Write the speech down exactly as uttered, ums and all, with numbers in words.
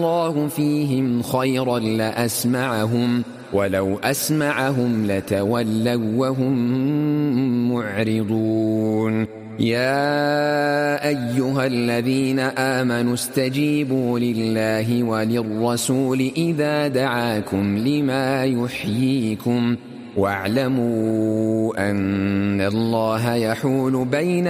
الله فيهم خيرا لأسمعهم ولو أسمعهم لتولوا وهم معرضون يا أيها الذين آمنوا استجيبوا لله وللرسول إذا دعاكم لما يحييكم واعلموا أن الله يحول بين